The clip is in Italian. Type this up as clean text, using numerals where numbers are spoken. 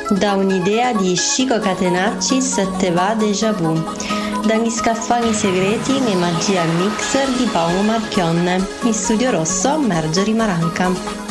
Da un'idea di Chico Catenaccis te va déjà vu. Dagli scaffali segreti e magia mixer di Paolo Marchionne. In studio rosso Marjorie Maranca.